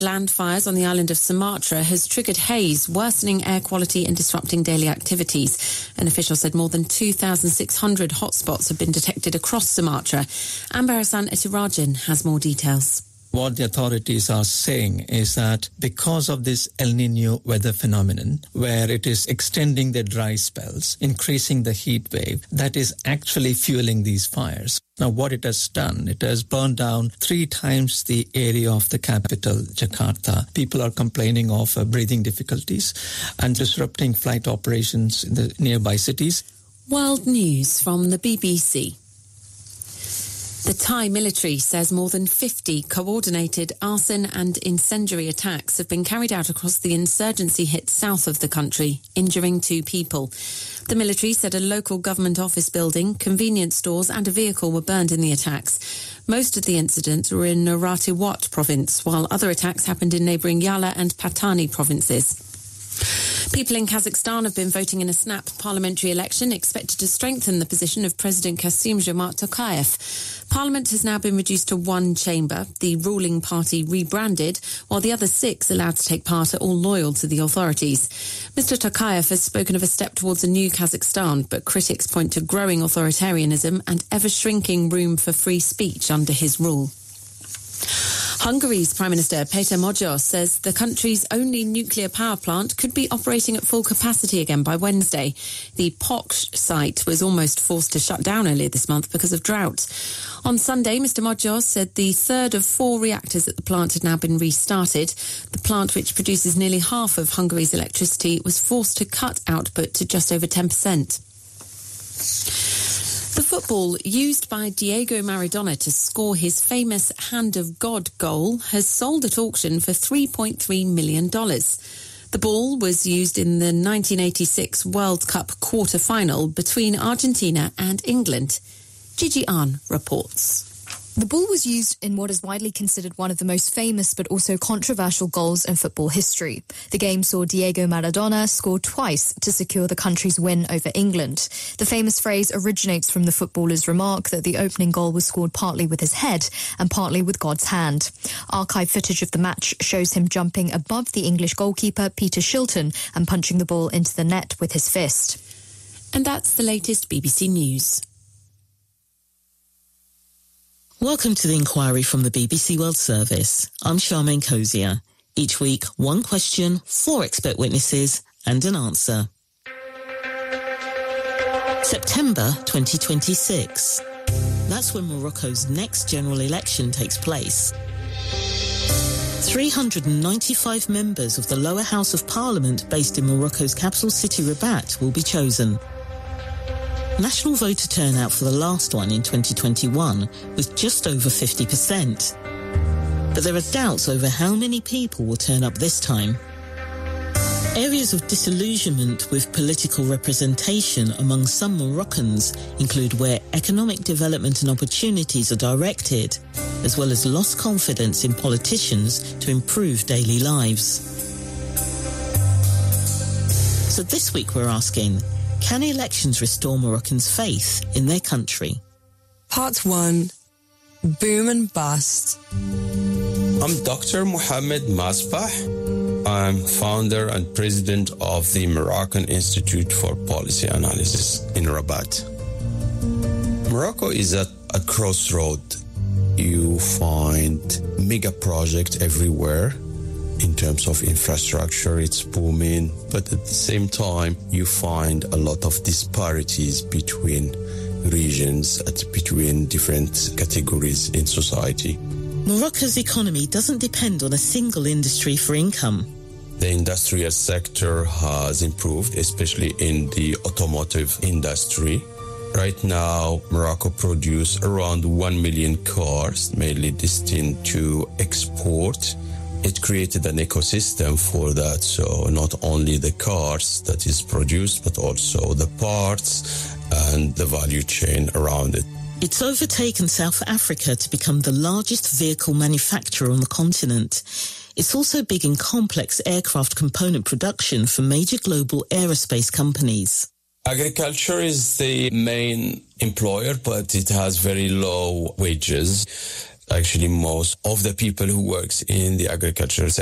Land fires on the island of Sumatra has triggered haze, worsening air quality and disrupting daily activities. An official said more than 2,600 hotspots have been detected across Sumatra. Amber Hassan Etirajan has more details. What the authorities are saying is that because of this El Niño weather phenomenon, where it is extending the dry spells, increasing the heat wave, that is actually fueling these fires. Now, what it has done, it has burned down 3 times the area of the capital, Jakarta. People are complaining of breathing difficulties and disrupting flight operations in the nearby cities. World News from the BBC. The Thai military says more than 50 coordinated arson and incendiary attacks have been carried out across the insurgency-hit south of the country, injuring 2 people. The military said a local government office building, convenience stores and a vehicle were burned in the attacks. Most of the incidents were in Narathiwat province, while other attacks happened in neighbouring Yala and Patani provinces. People in Kazakhstan have been voting in a snap parliamentary election expected to strengthen the position of President Kassym-Jomart Tokayev. Parliament has now been reduced to 1 chamber, the ruling party rebranded, while the other 6 allowed to take part are all loyal to the authorities. Mr. Tokayev has spoken of a step towards a new Kazakhstan, but critics point to growing authoritarianism and ever-shrinking room for free speech under his rule. Hungary's Prime Minister Péter Mogyos says the country's only nuclear power plant could be operating at full capacity again by Wednesday. The Poksh site was almost forced to shut down earlier this month because of drought. On Sunday, Mr. Mogyos said the third of 4 reactors at the plant had now been restarted. The plant, which produces nearly half of Hungary's electricity, was forced to cut output to just over 10%. The football used by Diego Maradona to score his famous Hand of God goal has sold at auction for $3.3 million. The ball was used in the 1986 World Cup quarter-final between Argentina and England. Gigi Ahn reports. The ball was used in what is widely considered one of the most famous but also controversial goals in football history. The game saw Diego Maradona score twice to secure the country's win over England. The famous phrase originates from the footballer's remark that the opening goal was scored partly with his head and partly with God's hand. Archive footage of the match shows him jumping above the English goalkeeper Peter Shilton and punching the ball into the net with his fist. And that's the latest BBC News. Welcome to the inquiry from the BBC World Service. I'm Charmaine Cozier. Each week, 1 question, 4 expert witnesses and an answer. September 2026. That's when Morocco's next general election takes place. 395 members of the lower house of parliament based in Morocco's capital city Rabat will be chosen. National voter turnout for the last one in 2021 was just over 50%. But there are doubts over how many people will turn up this time. Areas of disillusionment with political representation among some Moroccans include where economic development and opportunities are directed, as well as lost confidence in politicians to improve daily lives. So this week we're asking, can elections restore Moroccans' faith in their country? Part 1. Boom and bust. I'm Dr. Mohamed Masbah. I'm founder and president of the Moroccan Institute for Policy Analysis in Rabat. Morocco is at a crossroad. You find mega projects everywhere. In terms of infrastructure, it's booming, but at the same time, you find a lot of disparities between regions, between different categories in society. Morocco's economy doesn't depend on a single industry for income. The industrial sector has improved, especially in the automotive industry. Right now, Morocco produces around 1 million cars, mainly destined to export. It created an ecosystem for that, so not only the cars that is produced, but also the parts and the value chain around it. It's overtaken South Africa to become the largest vehicle manufacturer on the continent. It's also big in complex aircraft component production for major global aerospace companies. Agriculture is the main employer, but it has very low wages. actually most of the people who works in the agricultural sector